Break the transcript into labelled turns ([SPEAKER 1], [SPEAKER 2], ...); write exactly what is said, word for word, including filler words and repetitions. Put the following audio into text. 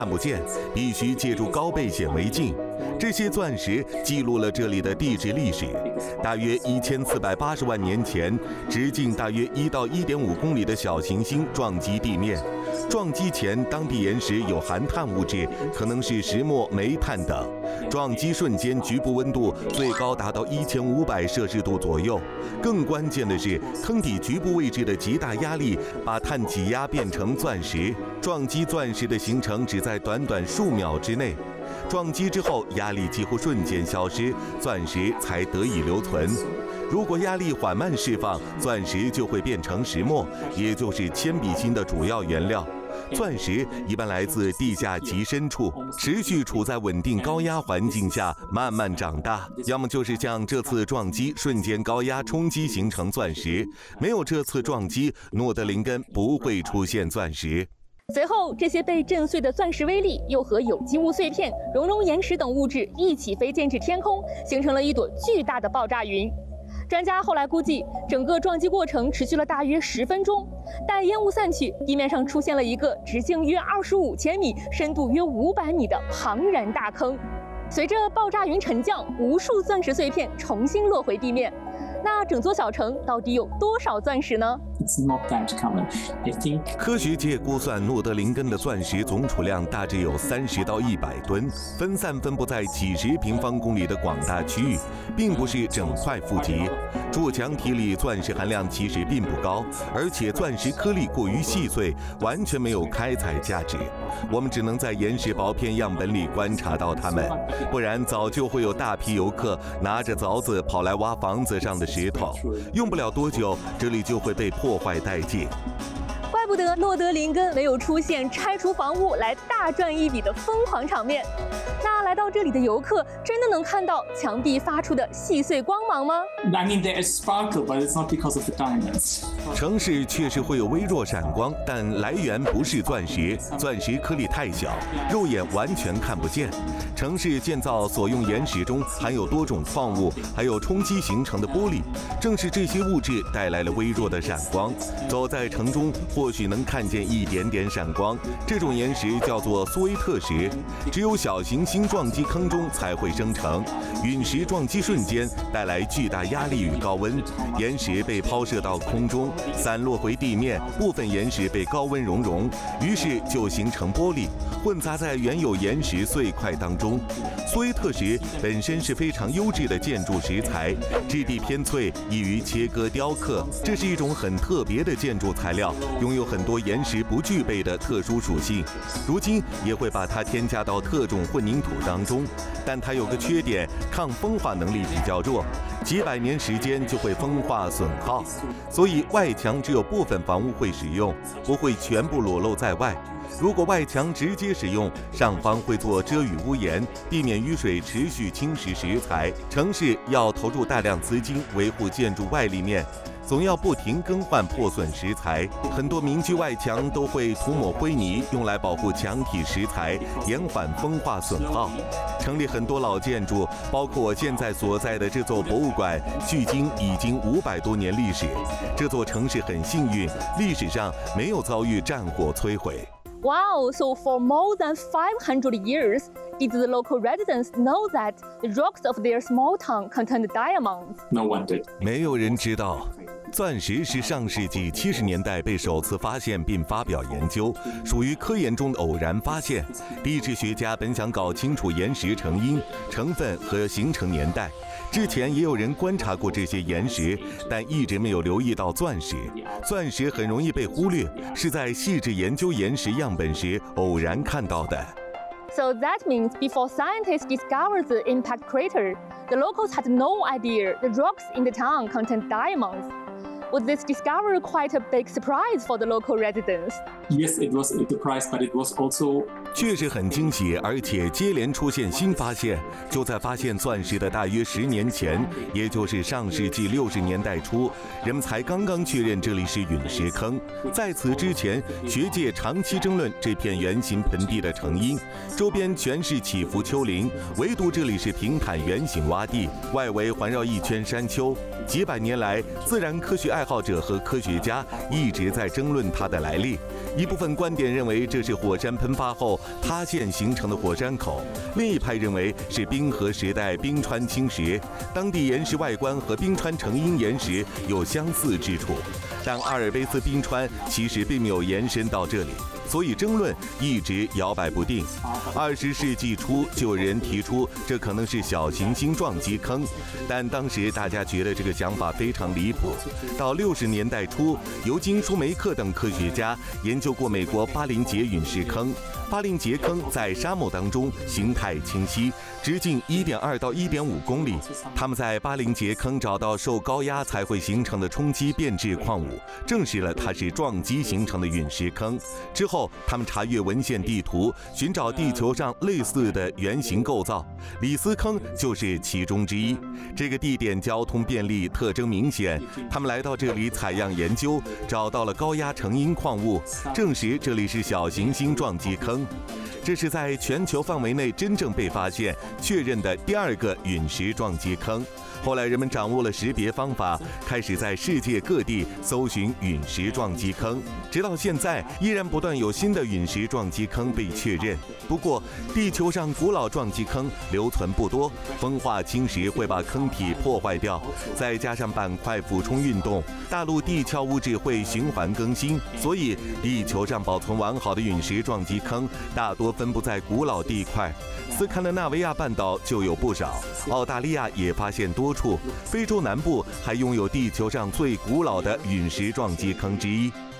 [SPEAKER 1] 看不见，必须借助高倍显微镜。这些钻石记录了这里的地质历史。大约一千四百八十万年前，直径大约一到一点五公里的小行星撞击地面。撞击前，当地岩石有含碳物质，可能是石墨、煤炭等。撞击瞬间，局部温度最高达到一千五百摄氏度左右。更关键的是，坑体局部位置的极大压力把碳挤压变成钻石。撞击钻石的形成只在短短数秒之内。撞击之后，压力几乎瞬间消失，钻石才得以留存。如果压力缓慢释放，钻石就会变成石墨，也就是铅笔芯的主要原料。钻石一般来自地下极深处，持续处在稳定高压环境下慢慢长大，要么就是像这次撞击瞬间高压冲击形成钻石。没有这次撞击，诺德林根不会出现钻石。
[SPEAKER 2] 随后，这些被震碎的钻石微粒又和有机物碎片、熔融岩石等物质一起飞溅至天空，形成了一朵巨大的爆炸云。专家后来估计，整个撞击过程持续了大约十分钟。待烟雾散去，地面上出现了一个直径约二十五千米、深度约五百米的庞然大坑。随着爆炸云沉降，无数钻石碎片重新落回地面。那整座小城到底有多少钻石呢？
[SPEAKER 3] It's not that common. I think
[SPEAKER 1] 科学界估算，诺德林根的钻石总储量大致有三十到一百吨，分散分布在几十平方公里的广大区域，并不是整块富集。筑墙体里钻石含量其实并不高，而且钻石颗粒过于细碎，完全没有开采价值。我们只能在岩石薄片样本里观察到它们，不然早就会有大批游客拿着凿子跑来挖房子上的石头，用不了多久，这里就会被破坏殆尽。
[SPEAKER 2] 怪不得诺德林根没有出现拆除房屋来大赚一笔的疯狂场面。那来到这里的游客真的能看到墙壁发出的细碎光芒吗？
[SPEAKER 3] I mean there is sparkle, but it's not because of the diamonds.
[SPEAKER 1] 城市确实会有微弱闪光，但来源不是钻石，钻石颗粒太小，肉眼完全看不见。城市建造所用岩石中含有多种矿物，还有冲击形成的玻璃，正是这些物质带来了微弱的闪光。走在城中，或许能看见一点点闪光。这种岩石叫做苏威特石，只有小行星撞击坑中才会生成。陨石撞击瞬间带来巨大压力与高温，岩石被抛射到空中，散落回地面，部分岩石被高温熔融，于是就形成玻璃，混杂在原有岩石碎块当中。苏威特石本身是非常优质的建筑石材，质地偏脆，易于切割雕刻。这是一种很特别的建筑材料，拥有很多岩石不具备的特殊属性。如今也会把它添加到特种混凝土当中，但它有个缺点，抗风化能力比较弱，几百年时间就会风化损耗，所以外墙只有部分房屋会使用，不会全部裸露在外。如果外墙直接使用，上方会做遮雨屋檐，避免雨水持续侵蚀石材。城市要投入大量资金维护建筑外立面，总要不停更换破损石材。很多民居外墙都会涂抹灰泥，用来保护墙体石材，延缓风化损耗。城里很多老建筑，包括我现在所在的这座博物馆，距今已经五百多年历史。这座城市很幸运，历史上没有遭遇战火摧毁。
[SPEAKER 2] Wow, so for more than five hundred years, did the local residents know that the rocks of their small town contained diamonds?
[SPEAKER 3] No one did.
[SPEAKER 1] 没有人知道。钻石是上世纪七十年代被首次发现并发表研究，属于科研中的偶然发现。地质学家本想搞清楚岩石成因、成分和形成年代。之前也有人观察过这些岩石，但一直没有留意到钻石。钻石很容易被忽略，是在细致研究岩石样本时偶然看到的。
[SPEAKER 2] So that means before scientists discovered the impact crater, the locals had no idea the rocks in the town contained diamonds. Was this discovery quite a big surprise for the local residents?
[SPEAKER 3] Yes, it was a surprise, but it was also
[SPEAKER 1] 确实很惊喜，而且接连出现新发现。就在发现钻石的大约十年前，也就是上世纪六十年代初，人们才刚刚确认这里是陨石坑。在此之前，学界长期争论这片圆形盆地的成因，周边全是起伏丘陵，唯独这里是平坦圆形洼地，外围环绕一圈山丘。几百年来，自然科学爱爱好者和科学家一直在争论它的来历。一部分观点认为这是火山喷发后塌陷形成的火山口，另一派认为是冰河时代冰川侵蚀，当地岩石外观和冰川成因岩石有相似之处。但阿尔卑斯冰川其实并没有延伸到这里，所以争论一直摇摆不定。二十世纪初就有人提出这可能是小行星撞击坑，但当时大家觉得这个想法非常离谱。到六十年代初，尤金·舒梅克等科学家研究过美国巴林杰陨石坑。巴林杰坑在沙漠当中，形态清晰，直径 一点二到一点五公里。他们在巴林杰坑找到受高压才会形成的冲击变质矿物，证实了它是撞击形成的陨石坑。之后，他们查阅文献地图，寻找地球上类似的圆形构造，里斯坑就是其中之一。这个地点交通便利，特征明显。他们来到这里采样研究，找到了高压成因矿物，证实这里是小行星撞击坑。这是在全球范围内真正被发现、确认的第二个陨石撞击坑。后来人们掌握了识别方法，开始在世界各地搜寻陨石撞击坑，直到现在依然不断有新的陨石撞击坑被确认。不过，地球上古老撞击坑留存不多，风化侵蚀会把坑体破坏掉，再加上板块俯冲运动，大陆地壳物质会循环更新，所以地球上保存完好的陨石撞击坑大多分布在古老地块。斯堪的纳维亚半岛就有不少，澳大利亚也发现多处，非洲南部还拥有地球上最古老的陨石撞击坑之一。